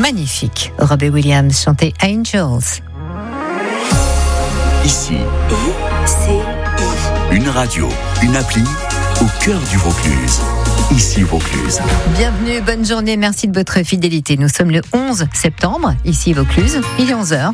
Magnifique. Robbie Williams chantait Angels. Ici, une radio, une appli au cœur du Vaucluse. Ici Vaucluse. Bienvenue, bonne journée, merci de votre fidélité. Nous sommes le 11 septembre, ici Vaucluse, il est 11h.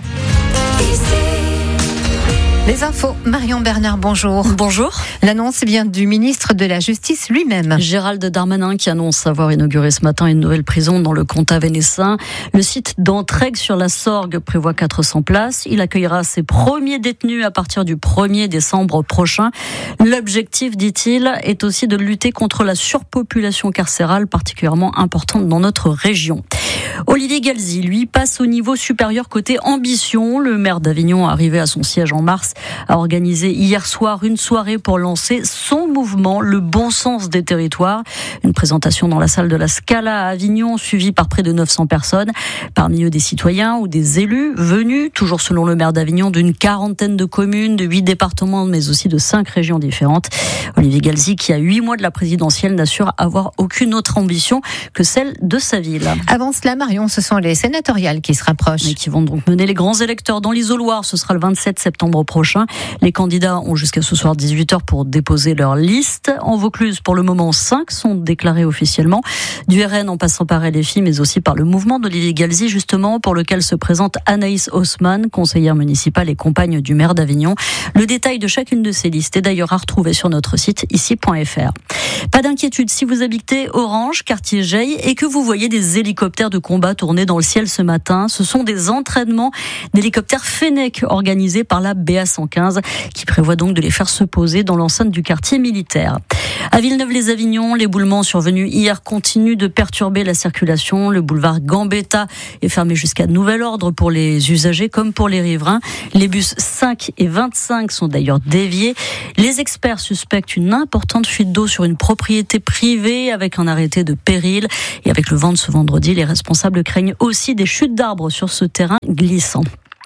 Les infos, Marion Bernard, bonjour. Bonjour. L'annonce vient du ministre de la Justice lui-même. Gérald Darmanin qui annonce avoir inauguré ce matin une nouvelle prison dans le comtat vénessin. Le site d'Entraigues sur la Sorgue prévoit 400 places. Il accueillera ses premiers détenus à partir du 1er décembre prochain. L'objectif, dit-il, est aussi de lutter contre la surpopulation carcérale particulièrement importante dans notre région. Olivier Galzi, lui, passe au niveau supérieur côté ambition. Le maire d'Avignon, arrivé à son siège en mars, a organisé hier soir une soirée pour lancer son mouvement, le bon sens des territoires. Une présentation dans la salle de la Scala à Avignon, suivie par près de 900 personnes. Parmi eux des citoyens ou des élus venus, toujours selon le maire d'Avignon, d'une 40aine de communes, de 8 départements, mais aussi de 5 régions différentes. Olivier Galzi, qui a 8 mois de la présidentielle, n'assure avoir aucune autre ambition que celle de sa ville. Avant cela, Marion, ce sont les sénatoriales qui se rapprochent. Et qui vont donc mener les grands électeurs dans l'Isoloir. Ce sera le 27 septembre prochain. Les candidats ont jusqu'à ce soir 18h pour déposer leur liste. En Vaucluse, pour le moment, 5 sont déclarés officiellement. Du RN en passant par LFI, mais aussi par le mouvement d'Olivier Galzi, justement, pour lequel se présente Anaïs Haussmann, conseillère municipale et compagne du maire d'Avignon. Le détail de chacune de ces listes est d'ailleurs à retrouver sur notre site ici.fr. Pas d'inquiétude si vous habitez Orange, quartier Geille, et que vous voyez des hélicoptères de combat tourner dans le ciel ce matin. Ce sont des entraînements d'hélicoptères Fennec organisés par la BA115 qui prévoit donc de les faire se poser dans l'enceinte du quartier militaire. À Villeneuve-les-Avignon, l'éboulement survenu hier continue de perturber la circulation. Le boulevard Gambetta est fermé jusqu'à nouvel ordre pour les usagers comme pour les riverains. Les bus 5 et 25 sont d'ailleurs déviés. Les experts suspectent une importante fuite d'eau sur une propriété privée avec un arrêté de péril. Et avec le vent de ce vendredi, les responsables craignent aussi des chutes d'arbres sur ce terrain glissant.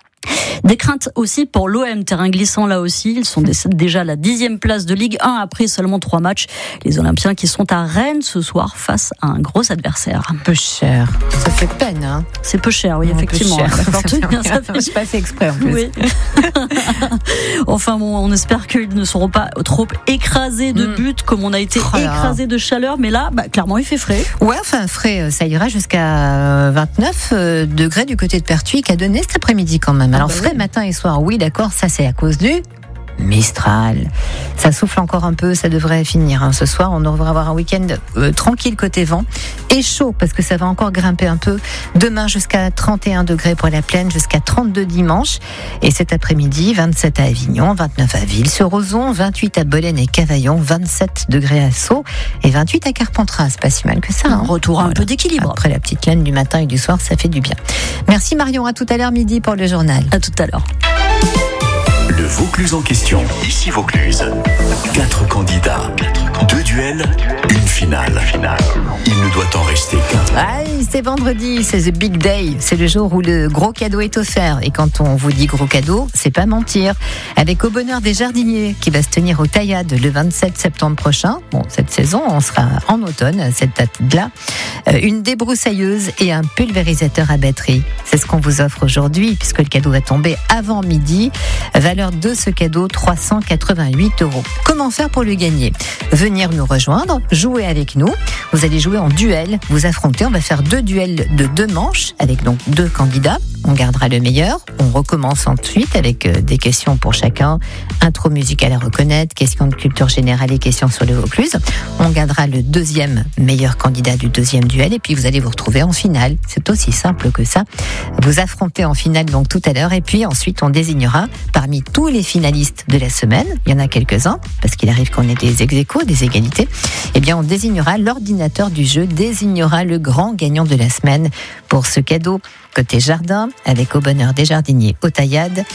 Des craintes aussi pour l'OM, terrain glissant là aussi. Ils sont déjà à la 10e place de Ligue 1 après seulement 3 matchs. Les Olympiens qui sont à Rennes ce soir face à un gros adversaire. Un peu cher. Ça fait peine, hein. C'est peu cher, oui, effectivement. Je passe exprès en plus. Oui. Enfin bon, on espère qu'ils ne seront pas trop écrasés de buts comme on a été écrasés de chaleur. Mais là, clairement, il fait frais. Ouais, enfin frais, ça ira jusqu'à 29 degrés du côté de Pertuis, qui a donné cet après-midi quand même. Alors frais matin et soir, oui d'accord, ça c'est à cause du Mistral. Ça souffle encore un peu, ça devrait finir. Ce soir, on devrait avoir un week-end tranquille côté vent et chaud parce que ça va encore grimper un peu. Demain jusqu'à 31 degrés pour la plaine, jusqu'à 32 dimanche. Et cet après-midi, 27 à Avignon, 29 à Ville-sur-Ozon, 28 à Bolène et Cavaillon, 27 degrés à Sceaux et 28 à Carpentras. C'est pas si mal que ça. Un retour un peu d'équilibre. Après la petite laine du matin et du soir, ça fait du bien. Merci Marion, à tout à l'heure midi pour le journal. À tout à l'heure. Le Vaucluse en question. Ici Vaucluse. 4 candidats. 2 duels, une finale. Il ne doit en rester qu'un. Aïe, c'est vendredi, c'est the big day. C'est le jour où le gros cadeau est offert. Et quand on vous dit gros cadeau, c'est pas mentir. Avec Au Bonheur des Jardiniers, qui va se tenir au Taillade le 27 septembre prochain. Bon, cette saison, on sera en automne, à cette date-là. Une débroussailleuse et un pulvérisateur à batterie. C'est ce qu'on vous offre aujourd'hui, puisque le cadeau va tomber avant midi. Valeur de ce cadeau, 388 €. Comment faire pour le gagner ? Venir nous rejoindre, jouer avec nous. Vous allez jouer en duel, vous affronter. On va faire 2 duels de 2 manches avec donc 2 candidats. On gardera le meilleur. On recommence ensuite avec des questions pour chacun. Intro musicale à reconnaître, questions de culture générale et questions sur le Vaucluse. On gardera le 2e meilleur candidat du 2e duel et puis vous allez vous retrouver en finale. C'est aussi simple que ça. Vous affrontez en finale donc tout à l'heure et puis ensuite on désignera parmi tous les finalistes de la semaine. Il y en a quelques-uns parce qu'il arrive qu'on ait des ex-aequo, des égalités. Eh bien on désignera l'ordinateur du jeu, désignera le grand gagnant de la semaine pour ce cadeau côté jardin avec Au Bonheur des Jardiniers au Taillade.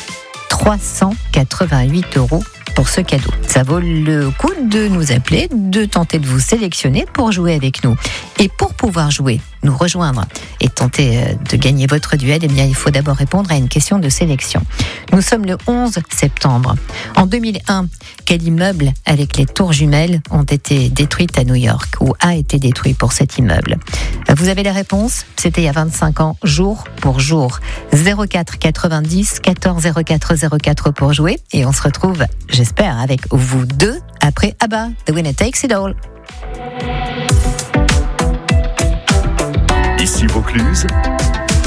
388 € pour ce cadeau. Ça vaut le coup de nous appeler, de tenter de vous sélectionner pour jouer avec nous. Et pour pouvoir jouer nous rejoindre et tenter de gagner votre duel, eh bien, il faut d'abord répondre à une question de sélection. Nous sommes le 11 septembre. En 2001, quel immeuble avec les tours jumelles ont été détruites à New York ou a été détruit pour cet immeuble? Vous avez les réponses? C'était il y a 25 ans, jour pour jour. 04 90 14 04 04 pour jouer. Et on se retrouve, j'espère, avec vous deux après ABBA, The Winner Takes It All. Ici Vaucluse,